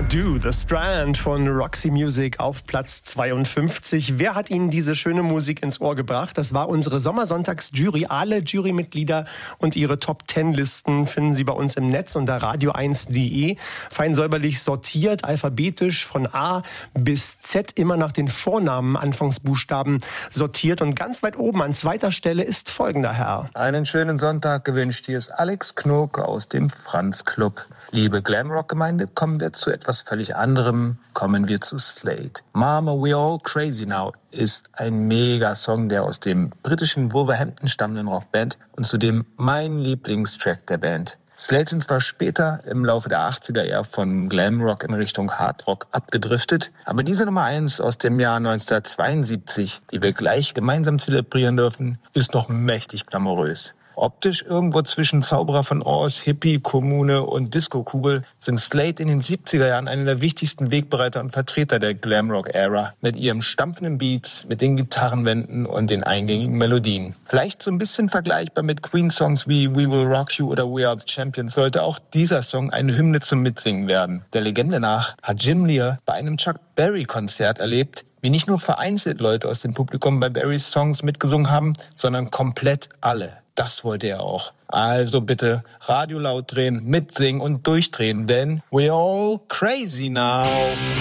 Do the Strand von Roxy Music auf Platz 52. Wer hat Ihnen diese schöne Musik ins Ohr gebracht? Das war unsere Sommersonntagsjury. Alle Jurymitglieder und ihre Top-10-Listen finden Sie bei uns im Netz unter radio1.de. Fein säuberlich sortiert, alphabetisch von A bis Z, immer nach den Vornamen, Anfangsbuchstaben sortiert. Und ganz weit oben an zweiter Stelle ist folgender Herr. Einen schönen Sonntag gewünscht. Hier ist Alex Knurk aus dem Franz Club. Liebe Glamrock-Gemeinde, kommen wir zu etwas völlig anderem. Kommen wir zu Slade. Mama, We're All Crazy Now ist ein Mega-Song, der aus dem britischen Wolverhampton stammenden Rockband und zudem mein Lieblingstrack der Band. Slade sind zwar später im Laufe der 80er eher von Glamrock in Richtung Hardrock abgedriftet, aber diese Nummer 1 aus dem Jahr 1972, die wir gleich gemeinsam zelebrieren dürfen, ist noch mächtig glamourös. Optisch irgendwo zwischen Zauberer von Oz, Hippie, Kommune und Disco-Kugel sind Slade in den 70er Jahren einer der wichtigsten Wegbereiter und Vertreter der Glamrock-Ära mit ihrem stampfenden Beats, mit den Gitarrenwänden und den eingängigen Melodien. Vielleicht so ein bisschen vergleichbar mit Queen-Songs wie We Will Rock You oder We Are the Champions sollte auch dieser Song eine Hymne zum Mitsingen werden. Der Legende nach hat Jim Lear bei einem Chuck Berry-Konzert erlebt, wie nicht nur vereinzelt Leute aus dem Publikum bei Berrys Songs mitgesungen haben, sondern komplett alle. Das wollte er auch. Also bitte Radio laut drehen, mitsingen und durchdrehen, denn we're all crazy now.